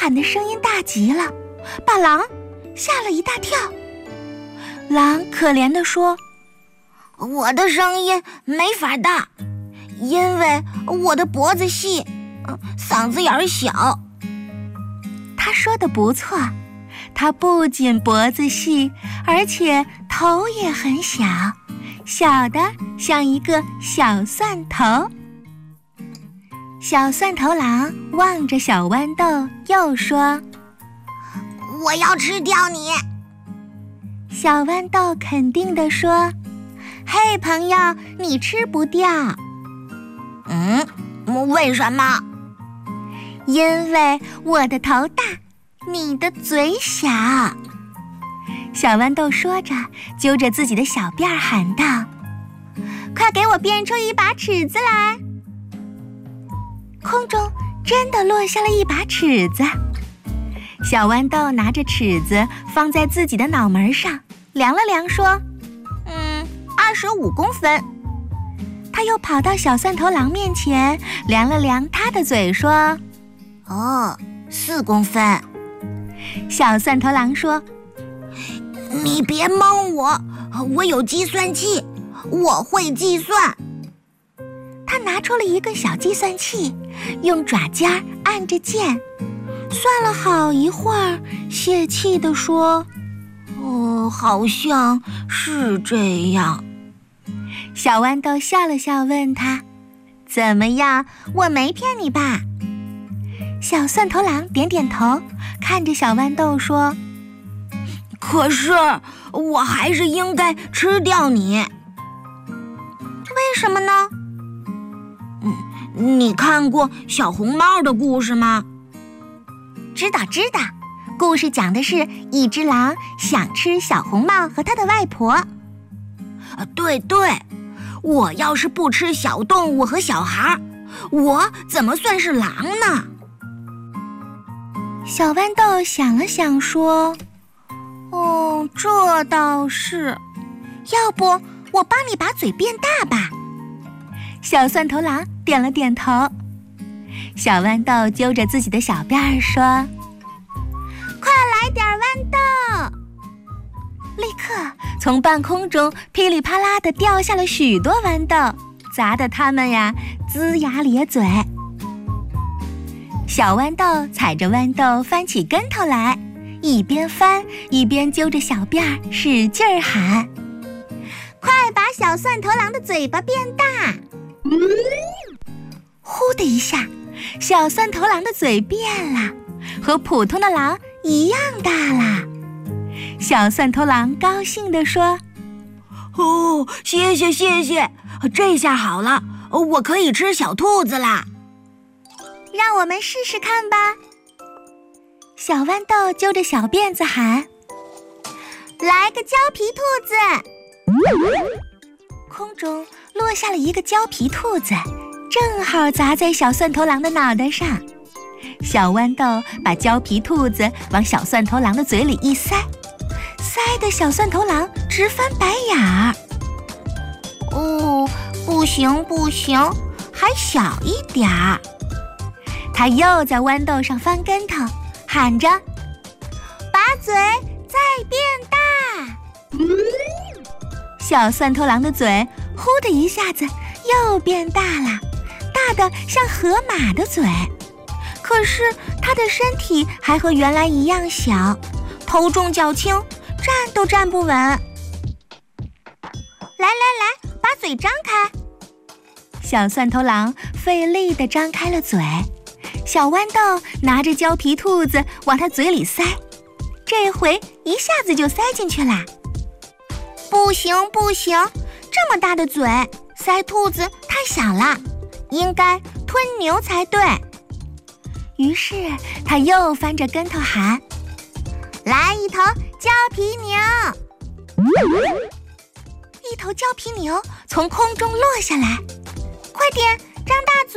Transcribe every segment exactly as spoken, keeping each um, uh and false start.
喊的声音大极了，把狼吓了一大跳。狼可怜地说： 我的声音没法大，因为我的脖子细，嗓子眼小。 他说的不错，他不仅脖子细，而且头也很小，小的像一个小蒜头。小蒜头狼望着小豌豆，又说： 我要吃掉你。 小豌豆肯定地说：嘿，朋友，你吃不掉。 嗯，为什么？ 因为我的头大，你的嘴小。小豌豆说着，揪着自己的小辫儿喊道：快给我变出一把尺子来。空中真的落下了一把尺子。小豌豆拿着尺子放在自己的脑门上，量了量说：嗯，二十五公分。他又跑到小蒜头狼面前，量了量他的嘴说： 哦，四公分。 小蒜头狼说： 你别蒙我，我有计算器，我会计算。 他拿出了一个小计算器，用爪尖按着键，算了好一会儿，泄气地说： 哦，好像是这样。 小豌豆笑了笑，问他：怎么样，我没骗你吧？小蒜头狼点点头，看着小豌豆说： 可是我还是应该吃掉你。 为什么呢？ 嗯，你看过小红帽的故事吗？ 知道知道，故事讲的是一只狼想吃小红帽和他的外婆。 啊，对对，我要是不吃小动物和小孩，我怎么算是狼呢？ 小豌豆想了想说：哦，这倒是，要不我帮你把嘴变大吧？小蒜头狼点了点头。小豌豆揪着自己的小辫儿说：快来点豌豆！立刻从半空中噼里啪啦地掉下了许多豌豆，砸得它们呀龇牙咧嘴。小豌豆踩着豌豆翻起跟头来，一边翻一边揪着小辫儿使劲儿喊：快把小蒜头狼的嘴巴变大！呼的一下，小蒜头狼的嘴变了，和普通的狼一样大啦。小蒜头狼高兴地说： 哦，谢谢谢谢，这下好了，我可以吃小兔子啦。 让我们试试看吧。小豌豆揪着小辫子喊：来个胶皮兔子！空中落下了一个胶皮兔子，正好砸在小蒜头狼的脑袋上。小豌豆把胶皮兔子往小蒜头狼的嘴里一塞，塞得小蒜头狼直翻白眼儿。哦，不行不行，还小一点儿。他又在豌豆上翻跟头，喊着：把嘴再变大！小蒜头狼的嘴呼的一下子又变大了，大得像河马的嘴。可是它的身体还和原来一样小，头重脚轻，站都站不稳。来来来，把嘴张开！小蒜头狼费力地张开了嘴。小豌豆拿着胶皮兔子往它嘴里塞，这回一下子就塞进去了。不行不行，这么大的嘴塞兔子太小了，应该吞牛才对。于是他又翻着跟头喊：来一头胶皮牛！一头胶皮牛从空中落下来，快点张大嘴！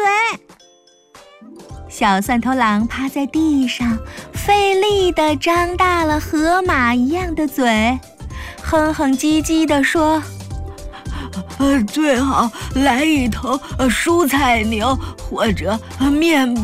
小蒜头狼趴在地上，费力地张大了河马一样的嘴，哼哼唧唧地说： 呃，最好来一头蔬菜牛或者面包。